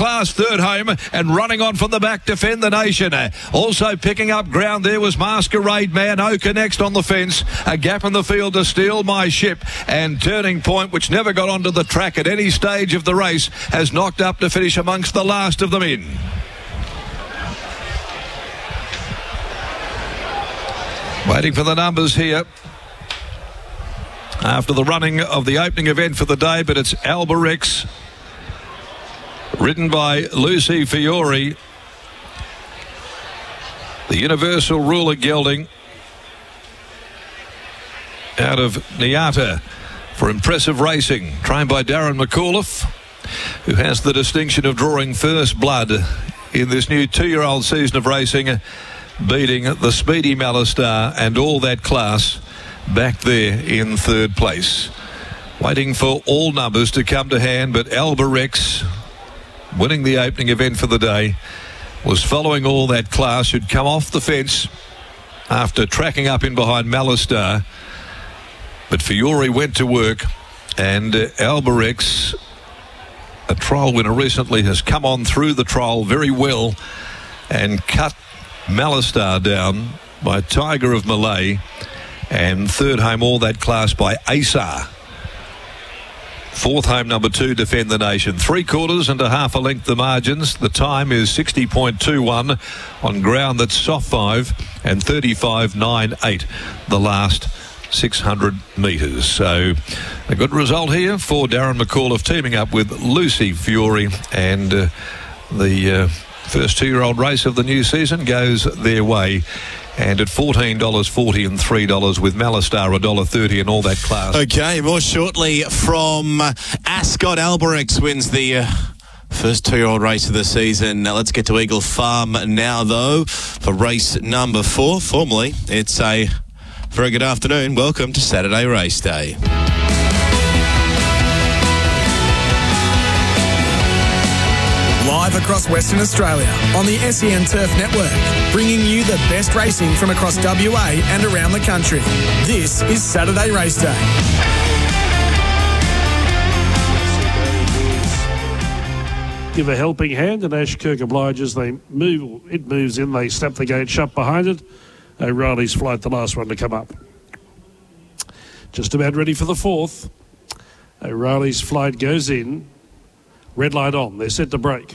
class, third home, and running on from the back, Defend the Nation. Also picking up ground there was Masquerade Man. Oka next on the fence. A gap in the field to Steal My Ship. And Turning Point, which never got onto the track at any stage of the race, has knocked up to finish amongst the last of them in. Waiting for the numbers here after the running of the opening event for the day, but it's Albirex, ridden by Lucy Fiore, the Universal Ruler gelding out of Niata for Impressive Racing, trained by Darren McAuliffe, who has the distinction of drawing first blood in this new 2-year-old season of racing, beating the speedy Malistar and All That Class back there in third place. Waiting for all numbers to come to hand, but Albirex, winning the opening event for the day, was following All That Class, who'd come off the fence after tracking up in behind Malistar. But Fiore went to work, and Albirex, a trial winner recently, has come on through the trial very well and cut Malistar down by Tiger of Malay, and third home All That Class by Asar. Fourth home number 2, Defend the Nation. 3/4 and a half a length the margins. The time is 60.21 on ground that's soft 5 and 35.98 the last 600 metres. So a good result here for Darren McAuliffe, teaming up with Lucy Fiore, and the first 2-year-old race of the new season goes their way. And at $14.40 and $3 with Malistar $1.30 and All That Class. Okay, more shortly from Ascot. Albirex wins the first 2-year-old race of the season. Now let's get to Eagle Farm now, though, for race number 4. Formally, it's a very good afternoon. Welcome to Saturday Race Day. Live across Western Australia on the SEN Turf Network, bringing you the best racing from across WA and around the country. This is Saturday Race Day. Give a helping hand, and Ashkirk obliges. They move, it moves in, they snap the gate shut behind it. O'Reilly's Flight, the last one to come up. Just about ready for the fourth. O'Reilly's Flight goes in. Red light on. They're set to break.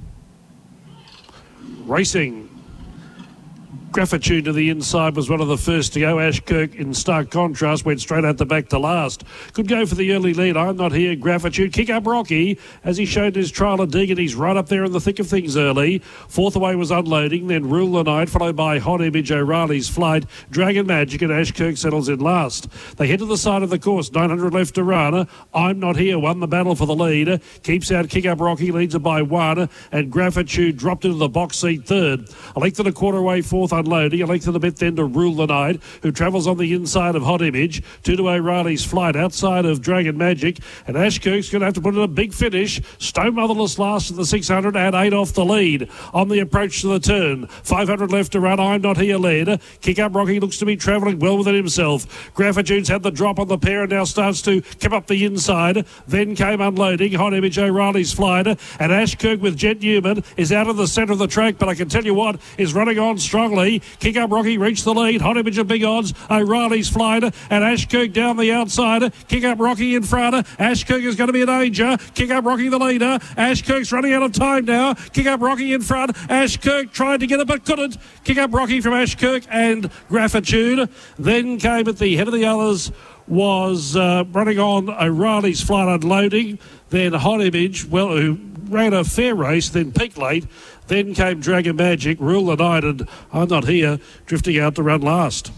Racing. Graffitude to the inside was one of the first to go. Ashkirk, in stark contrast, went straight out the back to last. Could go for the early lead. I'm Not Here. Graffitude. Kick Up Rocky, as he showed his trial at Deegan. He's right up there in the thick of things early. Fourth away was Unloading. Then Rule the Night, followed by Hot Image, O'Reilly's Flight, Dragon Magic, and Ashkirk settles in last. They head to the side of the course. 900 left to run. I'm Not Here won the battle for the lead. Keeps out Kick Up Rocky, leads it by 1. And Graffitude dropped into the box seat third. A length and a quarter away fourth, Unloading. A length of the bit then to Rule the Night, who travels on the inside of Hot Image. 2 to O'Reilly's Flight, outside of Dragon Magic. And Ashkirk's going to have to put in a big finish. Stone Motherless last in the 600, and 8 off the lead. On the approach to the turn. 500 left to run. I'm Not Here led. Kick Up Rocky looks to be travelling well within himself. Graffitude's had the drop on the pair and now starts to come up the inside. Then came Unloading. Hot Image, O'Reilly's Flight. And Ashkirk with Jet Newman is out of the centre of the track, but I can tell you what, is running on strongly. Kick Up Rocky reached the lead. Hot Image of big odds. O'Reilly's Flight and Ashkirk down the outside. Kick Up Rocky in front. Ashkirk is going to be a danger. Kick Up Rocky the leader. Ashkirk's running out of time now. Kick Up Rocky in front. Ashkirk tried to get it but couldn't. Kick Up Rocky from Ashkirk and Graffitude. Then came at the head of the others was running on O'Reilly's Flight, Unloading. Then Hot Image, who ran a fair race, then peaked late. Then came Dragon Magic, Rule the Night, and I'm Not Here, drifting out to run last.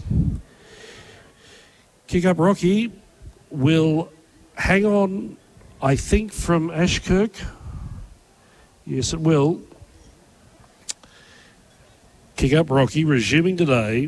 Kick Up Rocky will hang on, I think, from Ashkirk. Yes, it will. Kick Up Rocky resuming today.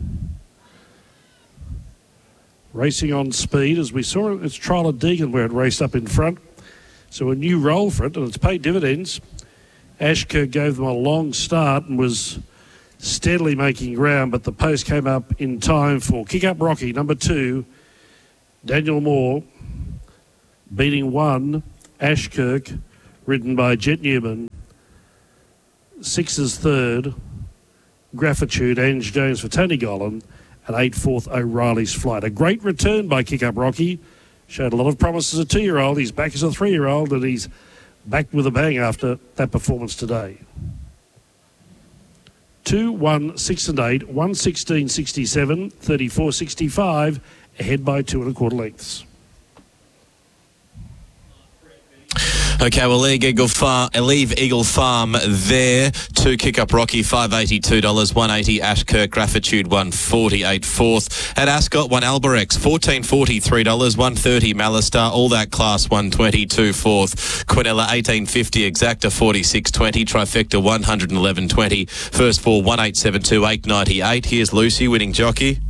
Racing on speed, as we saw its trial at Deegan, where it raced up in front. So a new role for it, and it's paid dividends. Ashkirk gave them a long start and was steadily making ground, but the post came up in time for Kick Up Rocky, number 2, Daniel Moore, beating 1, Ashkirk, ridden by Jet Newman. 6 is third, Gratitude, Ange Jones for Tony Gollan, and 8 fourth, O'Reilly's Flight. A great return by Kick Up Rocky. Showed a lot of promise as a 2-year-old. He's back as a 3-year-old, and he's back with a bang after that performance today. 2, 1, 6 and 8, 1:16.67, 34.65, ahead by 2 1/4 lengths. Okay, we'll leave Eagle Farm there. 2 Kick Up Rocky, $582, 180 Ashkirk, Gratitude, 148 fourth. At Ascot, 1 Alberex, $14.43, 130 Malistar, all that class, 122 fourth. Quinella, 1850, Exacta, 46.20, Trifecta, 111.20. First 4, 1872, 898. Here's Lucy, winning jockey.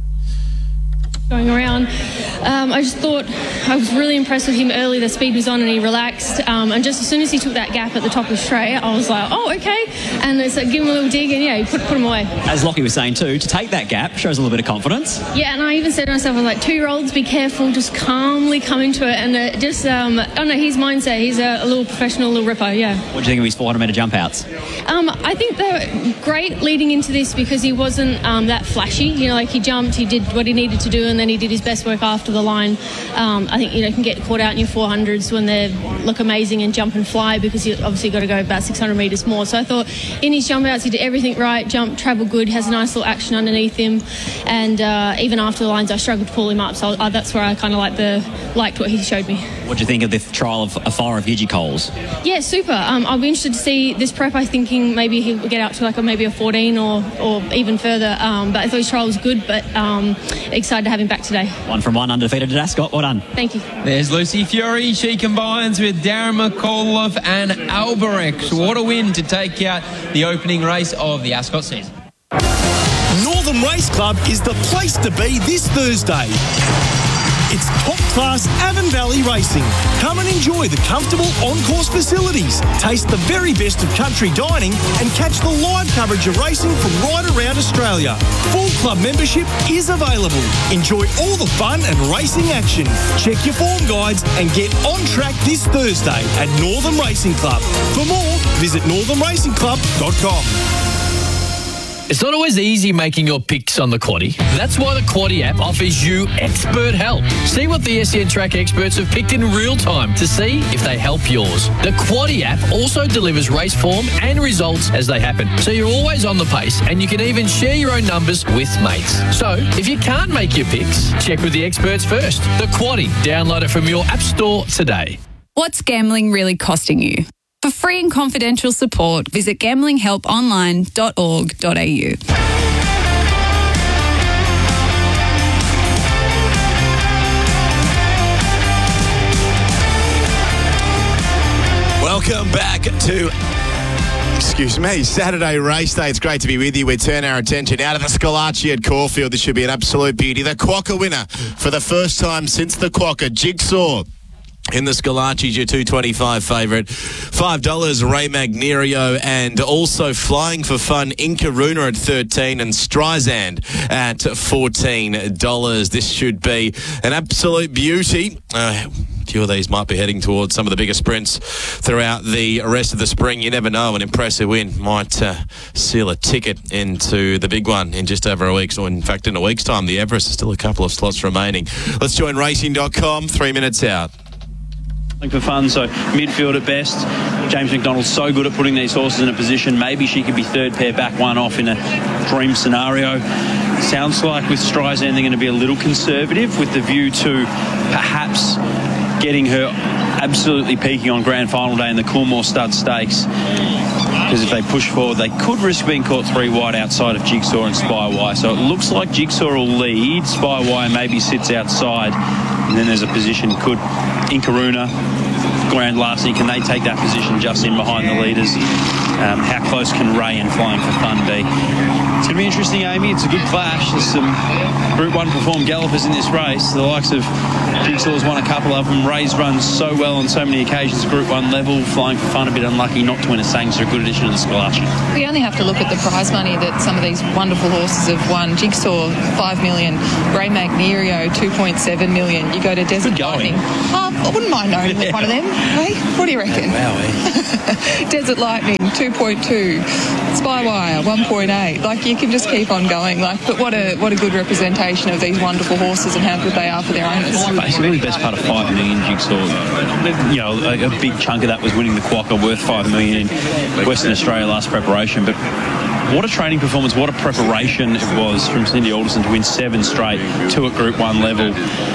Going around, I just thought I was really impressed with him early. The speed was on and he relaxed, and just as soon as he took that gap at the top of straight, I was like, oh, okay, and it's like, give him a little dig, and yeah, he put him away. As Lockie was saying too, to take that gap shows a little bit of confidence. Yeah, and I even said to myself, I was like, 2-year-olds, be careful, just calmly come into it, and just I don't know, his mindset, he's a little professional, little ripper. Yeah. What do you think of his 400 metre jump outs? I think they were great leading into this because he wasn't that flashy. You know, like he jumped, he did what he needed to do, and then he did his best work after the line. I think, you can get caught out in your 400s when they look amazing and jump and fly, because you obviously got to go about 600 metres more. So I thought in his jump outs he did everything right, jump, travel good, has a nice little action underneath him, and even after the lines I struggled to pull him up, so that's where I kind of liked what he showed me. What do you think of the trial of a fire of Gigi Coles? Yeah, super. I'll be interested to see this prep. I'm thinking maybe he'll get out to maybe a 14 or even further, but I thought his trial was good, but excited to have him back today. 1 from 1, undefeated at Ascot. Well done. Thank you. There's Lucy Fury. She combines with Darren McAuliffe and Alberex. What a win to take out the opening race of the Ascot season. Northern Race Club is the place to be this Thursday. It's top-class Avon Valley racing. Come and enjoy the comfortable on-course facilities, taste the very best of country dining, and catch the live coverage of racing from right around Australia. Full club membership is available. Enjoy all the fun and racing action. Check your form guides and get on track this Thursday at Northern Racing Club. For more, visit northernracingclub.com. It's not always easy making your picks on the Quaddie. That's why the Quaddie app offers you expert help. See what the SEN Track experts have picked in real time to see if they help yours. The Quaddie app also delivers race form and results as they happen, so you're always on the pace, and you can even share your own numbers with mates. So, if you can't make your picks, check with the experts first. The Quaddie. Download it from your app store today. What's gambling really costing you? For free and confidential support, visit gamblinghelponline.org.au. Welcome back to Saturday race day. It's great to be with you. We turn our attention out of the Scalacci at Caulfield. This should be an absolute beauty. The Quokka winner for the first time since the Quokka, Jigsaw. In the Scalacci's your $2.25 favourite. $5, Ray Magnerio, and also Flying for Fun, Inkaruna at $13 and Streisand at $14. This should be an absolute beauty. A few of these might be heading towards some of the bigger sprints throughout the rest of the spring. You never know, an impressive win might seal a ticket into the big one in just over a week, or in fact in a week's time. The Everest is still a couple of slots remaining. Let's join racing.com 3 minutes out. For fun, so midfield at best. James McDonald's so good at putting these horses in a position. Maybe she could be third pair back, one off in a dream scenario. Sounds like with Streisand they're going to be a little conservative with the view to perhaps getting her absolutely peaking on grand final day in the Coolmore Stud Stakes. Because if they push forward, they could risk being caught 3 wide outside of Jigsaw and Spywire. So it looks like Jigsaw will lead. Spywire maybe sits outside. And then there's a position, could Inkaruna, Grand Larceny, can they take that position just in behind the leaders? How close can Ray and Flying for Fun be? It's going to be interesting, Amy. It's a good clash. There's some Group 1 performed gallopers in this race. The likes of Jigsaw's won a couple of them. Ray's run so well on so many occasions, Group 1 level. Flying for Fun a bit unlucky not to win a Saints, so a good addition to the Scalacci. We only have to look at the prize money that some of these wonderful horses have won. Jigsaw, $5 million. Ray Magnerio, $2.7 million. You go to Desert Lightning. I wouldn't mind owning one of them. Hey, what do you reckon? Wow, Desert Lightning, 2.2. Spywire, 1.8. Like, you can just keep on going. Like, but what a good representation of these wonderful horses and how good they are for their owners. Basically, the best part of $5 million, Jigsaw. You know, a big chunk of that was winning the Quokka, worth $5 million in Western Australia last preparation. But what a training performance, what a preparation it was from Cindy Alderson to win 7 straight, 2 at Group 1 level.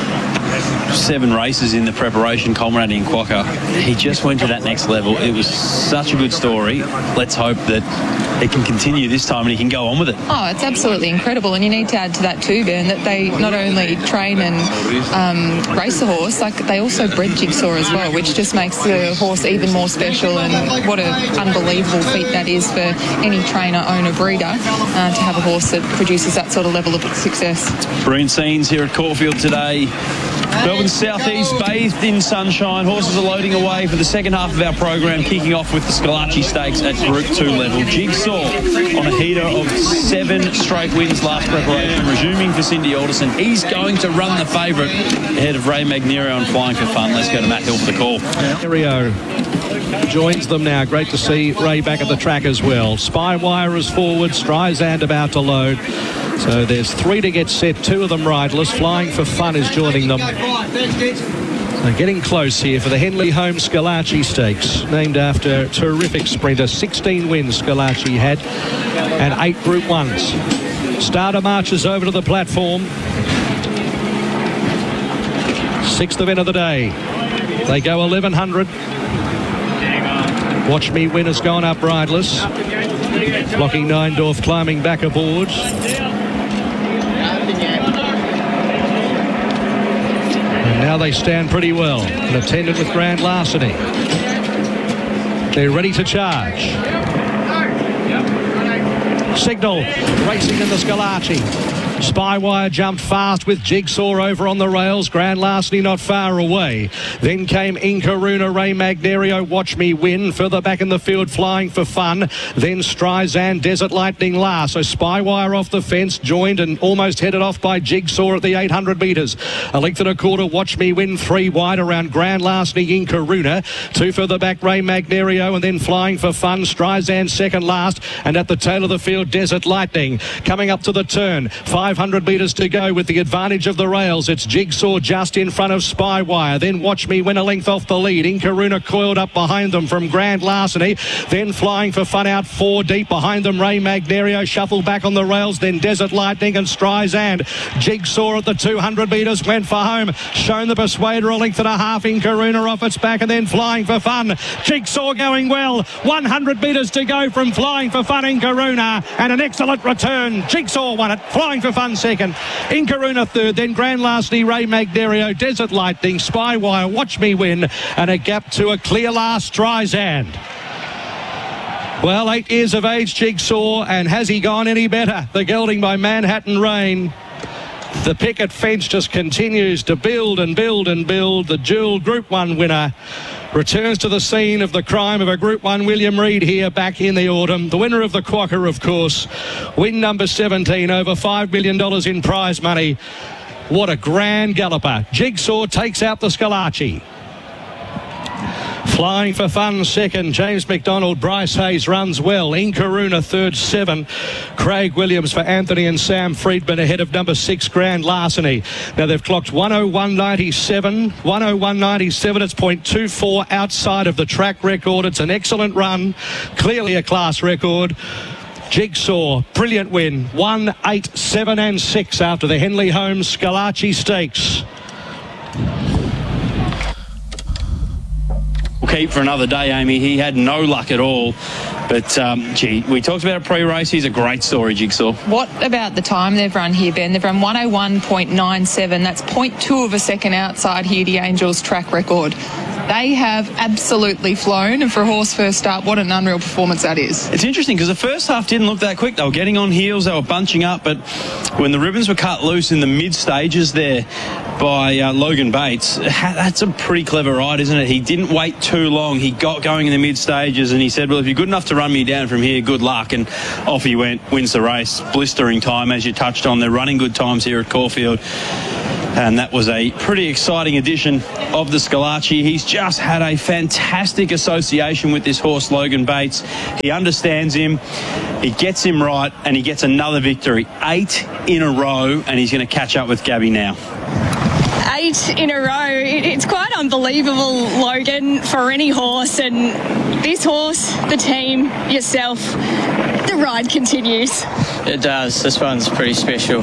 7 races in the preparation, culminating in Quokka. He just went to that next level. It was such a good story. Let's hope that it can continue this time and he can go on with it. Oh, it's absolutely incredible. And you need to add to that too, Ben, that they not only train and race the horse, like they also bred Jigsaw as well, which just makes the horse even more special. And what an unbelievable feat that is for any trainer, owner, breeder to have a horse that produces that sort of level of success. Brilliant scenes here at Caulfield today. Melbourne Southeast bathed in sunshine. Horses are loading away for the second half of our program, kicking off with the Scalacci Stakes at Group 2 level. Jigsaw on a heater of 7 straight wins last preparation, resuming for Cindy Alderson. He's going to run the favourite ahead of Ray Magnerio and Flying for Fun. Let's go to Matt Hill for the call. Magnerio joins them now. Great to see Ray back at the track as well. Spywire is forward, Streisand about to load. So there's 3 to get set, 2 of them riderless. Flying for Fun is joining them. So getting close here for the Henley Home Scalacci Stakes, named after a terrific sprinter. 16 wins Scalacci had and 8 Group 1s. Starter marches over to the platform. 6th event of the day. They go 1100. Watch Me Win has gone up riderless. Lockie Neindorf climbing back aboard. And now they stand pretty well and attended with Grand Larceny. They're ready to charge. Signal racing in the Scalacci. Spywire jumped fast with Jigsaw over on the rails. Grand Larceny not far away. Then came Inkaruna, Ray Magnerio, Watch Me Win. Further back in the field, Flying for Fun. Then Streisand, Desert Lightning last. So Spywire off the fence, joined and almost headed off by Jigsaw at the 800 metres. A length and a quarter, Watch Me Win. 3 wide around Grand Larceny, Inkaruna. 2 further back, Ray Magnerio, and then Flying for Fun. Streisand second last. And at the tail of the field, Desert Lightning. Coming up to the turn. 500 metres to go with the advantage of the rails. It's Jigsaw just in front of Spywire. Then Watch Me Win a length off the lead. Inkaruna coiled up behind them from Grand Larceny. Then Flying for Fun out 4 deep. Behind them, Ray Magnerio shuffled back on the rails. Then Desert Lightning and Streisand. Jigsaw at the 200 metres went for home. Shown the Persuader a length and a half. Inkaruna off its back and then Flying for Fun. Jigsaw going well. 100 metres to go from Flying for Fun, Inkaruna. And an excellent return. Jigsaw won it. Flying for Fun second. Inkaruna third. Then Grand Larceny, Ray Magnerio, Desert Lightning, Spywire, Watch Me Win. And a gap to a clear last, Streisand. Well, 8 years of age, Jigsaw, and has he gone any better? The gelding by Manhattan Rain. The picket fence just continues to build and build and build. The dual Group 1 winner returns to the scene of the crime of a Group 1 William Reid here back in the autumn. The winner of the Quokka, of course. Win number 17, over $5 million in prize money. What a grand galloper. Jigsaw takes out the Scalacci. Flying for Fun second. James McDonald, Bryce Hayes runs well. Inkaruna third, 7. Craig Williams for Anthony and Sam Friedman ahead of number 6 Grand Larceny. Now they've clocked 101.97. 101.97. It's 0.24 outside of the track record. It's an excellent run. Clearly a class record. Jigsaw, brilliant win. 1, 8, 7 and 6 after the Henley Home Scalacci Stakes. Keep for another day, Amy. He had no luck at all. But, we talked about a pre-race. He's a great story, Jigsaw. What about the time they've run here, Ben? They've run 101.97. That's 0.2 of a second outside here, the Angels' track record. They have absolutely flown, and for a horse first start, what an unreal performance that is. It's interesting because the first half didn't look that quick. They were getting on heels, they were bunching up, but when the ribbons were cut loose in the mid-stages there by Logan Bates, that's a pretty clever ride, isn't it? He didn't wait too long. He got going in the mid-stages and he said, well, if you're good enough to run me down from here, good luck. And off he went, wins the race. Blistering time, as you touched on. They're running good times here at Caulfield. And that was a pretty exciting edition of the Scalacci. He's just had a fantastic association with this horse, Logan Bates. He understands him, he gets him right, and he gets another victory. 8 in a row, and he's going to catch up with Gabby now. 8 in a row. It's quite unbelievable, Logan, for any horse. And this horse, the team, yourself, the ride continues. It does. This one's pretty special.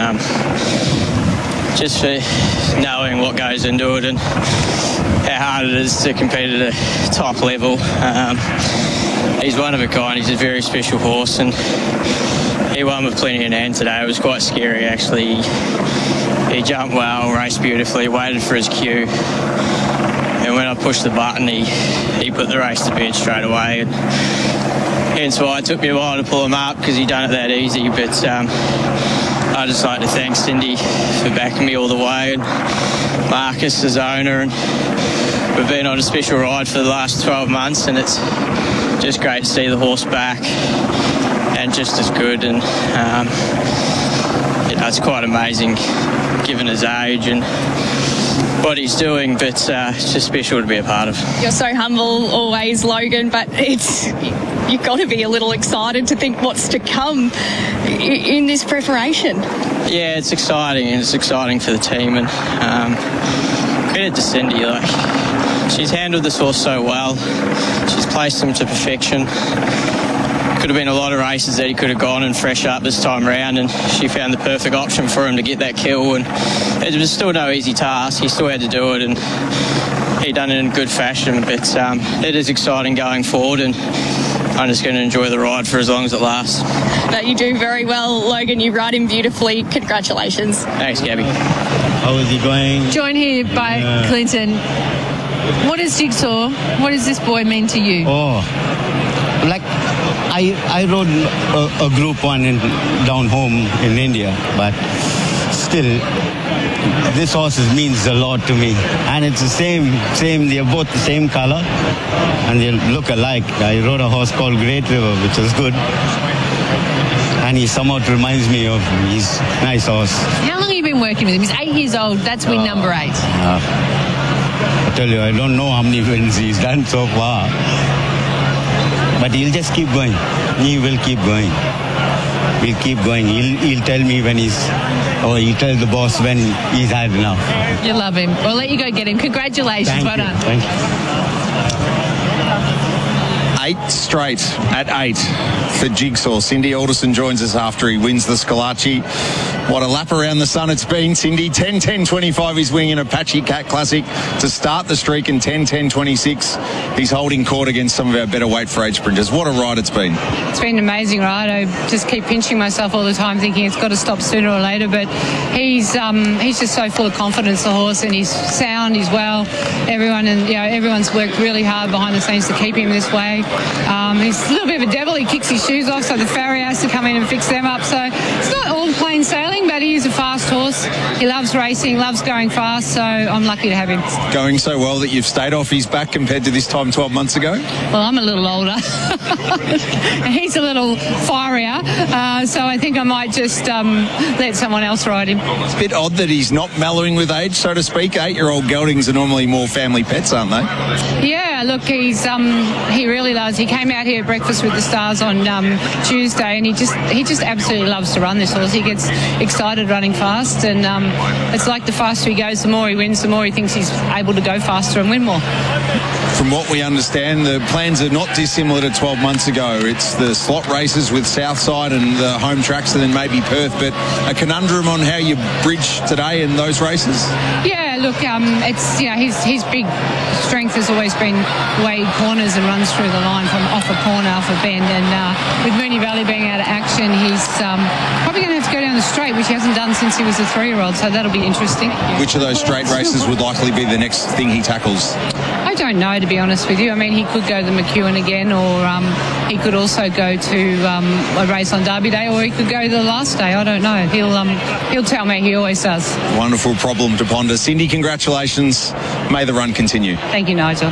Just for knowing what goes into it and how hard it is to compete at a top level. He's one of a kind. He's a very special horse, and he won with plenty in hand today. It was quite scary, actually. He jumped well, raced beautifully, waited for his cue, and when I pushed the button, he put the race to bed straight away. And hence why it took me a while to pull him up, because he done it that easy. But I'd just like to thank Cindy for backing me all the way, and Marcus, his owner, and we've been on a special ride for the last 12 months, and it's just great to see the horse back and just as good. And it's quite amazing given his age and what he's doing, but it's just special to be a part of. You're so humble always, Logan, but you've got to be a little excited to think what's to come in this preparation. Yeah, it's exciting, and it's exciting for the team, and credit to Cindy. She's handled this horse so well. She's placed him to perfection. Could have been a lot of races that he could have gone and fresh up this time round, and she found the perfect option for him to get that kill. And it was still no easy task. He still had to do it, and he done it in good fashion. But it is exciting going forward, and I'm just going to enjoy the ride for as long as it lasts. No, you do very well, Logan. You ride him beautifully. Congratulations. Thanks, Gabby. How is he going? Joined here by Clinton. What is Jigsaw? What does this boy mean to you? I rode a Group 1 down home in India, but still, this horse means a lot to me. And it's the same, they're both the same color, and they look alike. I rode a horse called Great River, which was good. And he somewhat reminds me of him. He's a nice horse. How long have you been working with him? He's 8 years old. That's win number 8. I tell you, I don't know how many wins he's done so far. But he'll just keep going. He will keep going. He'll keep going. He'll tell me when he'll tell the boss when he's had enough. You love him. We'll let you go get him. Congratulations. Well done. Thank you. 8 straight at 8 for Jigsaw. Cindy Alderson joins us after he wins the Scalacci. What a lap around the sun it's been, Cindy. 10-10-25 he's winning an Apache Cat Classic to start the streak, and 10-10-26 he's holding court against some of our better weight for age sprinters. What a ride it's been. It's been an amazing ride. I just keep pinching myself all the time thinking it's got to stop sooner or later, but he's just so full of confidence, the horse, and he's sound, he's well. Everyone's worked really hard behind the scenes to keep him this way. He's a little bit of a devil. He kicks his shoes off, so the farrier has to come in and fix them up. So it's not all plain sailing, but he is a fast horse. He loves racing, loves going fast, so I'm lucky to have him. Going so well that you've stayed off his back compared to this time 12 months ago? Well, I'm a little older. He's a little fierier, so I think I might just let someone else ride him. It's a bit odd that he's not mellowing with age, so to speak. 8-year-old geldings are normally more family pets, aren't they? Yeah, look, he really loves. He came out here at Breakfast with the Stars on Tuesday, and he just absolutely loves to run this horse. He gets excited running fast, and it's like the faster he goes, the more he wins, the more he thinks he's able to go faster and win more. From what we understand, the plans are not dissimilar to 12 months ago. It's the slot races with Southside and the home tracks, and then maybe Perth, but a conundrum on how you bridge today in those races? Yeah, look, it's his big strength has always been wade corners and runs through the line from off a corner, off a bend, and with Moonee Valley being out of action, he's probably going to have to go down the straight, which he hasn't done since he was a 3-year-old, so that'll be interesting. Which of those straight races would likely be the next thing he tackles? I I don't know, to be honest with you. I mean, he could go to McEwen again, or he could also go to a race on Derby Day, or he could go to the last day. I don't know. He'll tell me. He always does. Wonderful problem to ponder. Cindy, congratulations. May the run continue. Thank you, Nigel.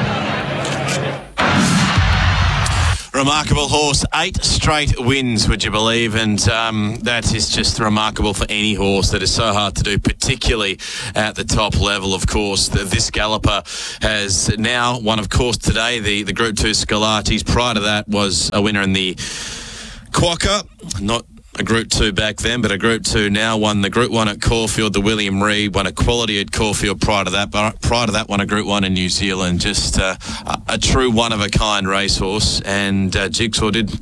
Remarkable horse, 8 straight wins, would you believe? And that is just remarkable for any horse. That is so hard to do, particularly at the top level, of course. This galloper has now won, of course, today, the Group 2 Scarlatis. Prior to that was a winner in the Quokka, not a Group 2 back then, but a Group 2 now. Won the Group 1 at Caulfield, the William Reid, won a Quality at Caulfield prior to that. But prior to that, won a Group 1 in New Zealand. Just a true one-of-a-kind racehorse. And Jigsaw did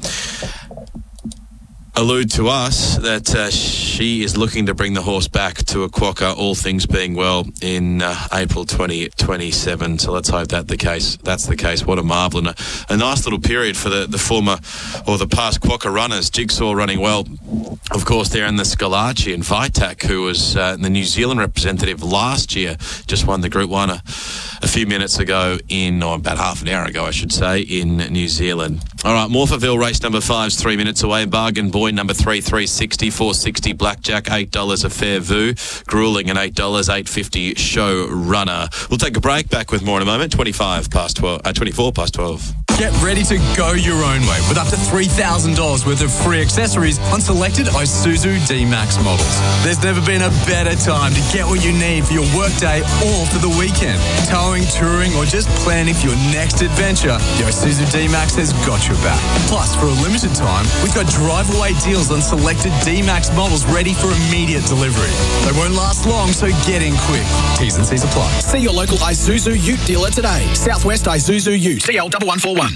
allude to us that she is looking to bring the horse back to a Quokka, all things being well, in April 2027. So let's hope that's the case. What a marvel, and a nice little period for the former or the past Quokka runners. Jigsaw running well, of course, there in the Scalacci, and Vitak, who was the New Zealand representative last year, just won the Group 1 a few minutes ago about half an hour ago, I should say, in New Zealand. All right, Morphettville race number 5's 3 minutes away. Bargain Boy number 3, $3.60, $4.60 Blackjack, $8 a Fair Vu, Grueling and $8, $8.50 Show Runner. We'll take a break. Back with more in a moment. 24 past 12. Get ready to go your own way with up to $3,000 worth of free accessories on selected Isuzu D-Max models. There's never been a better time to get what you need for your workday or for the weekend. Towing, touring, or just planning for your next adventure, the Isuzu D-Max has got your back. Plus, for a limited time, we've got drive-away deals on selected D-Max models ready for immediate delivery. They won't last long, so get in quick. T's and C's apply. See your local Isuzu Ute dealer today. Southwest Isuzu Ute. CL1141.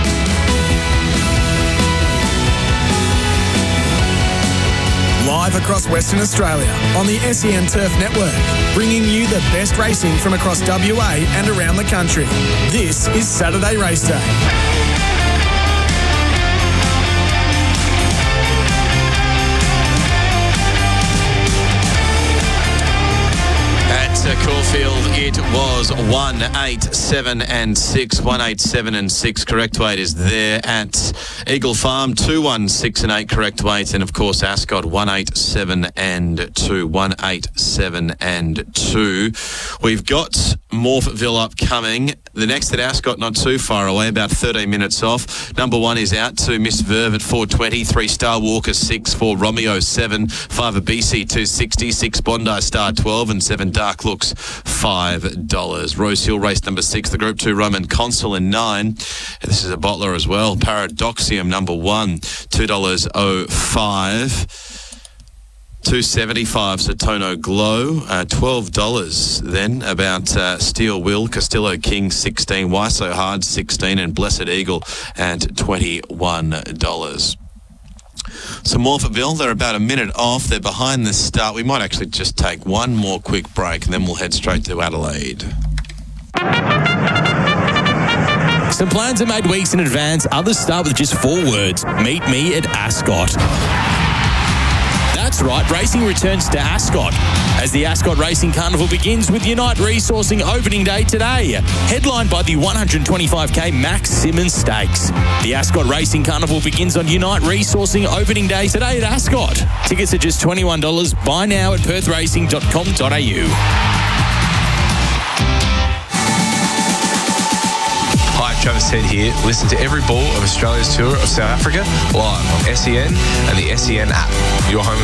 Live across Western Australia on the SEN Turf Network, bringing you the best racing from across WA and around the country. This is Saturday Race Day. Caulfield, it was 1, 8, 7 and 6. 1, 8, 7 and 6. Correct weight is there at Eagle Farm. 2, 1, 6 and 8 correct weight. And of course Ascot 1, 8, 7 and 2. 1, 8, 7 and 2. We've got Morphettville upcoming. The next at Ascot, not too far away, about 13 minutes off. Number 1 is out to Miss Verve at 4.20. 3 Star Walker 6, 4 Romeo 7, 5 a BC 260, 6 Bondi Star 12 and 7 Dark Looks $5. Rose Hill race number 6, the Group 2 Roman Consul in 9. This is a bottler as well. Paradoxium number 1, $2.05. $2.75 Satono Glow, $12 then about Steel Will, Castillo King 16, Why So Hard 16 and Blessed Eagle at $21. So Morphettville, they're about a minute off. They're behind the start. We might actually just take one more quick break and then we'll head straight to Adelaide. Some plans are made weeks in advance. Others start with just 4 words. Meet me at Ascot. That's right, racing returns to Ascot as the Ascot Racing Carnival begins with Unite Resourcing opening day today, headlined by the 125k Max Simmons Stakes. The Ascot Racing Carnival begins on Unite Resourcing opening day today at Ascot. Tickets are just $21. Buy now at perthracing.com.au. Hi, Travis Head here. Listen to every ball of Australia's tour of South Africa live on SEN and the SEN app. Your home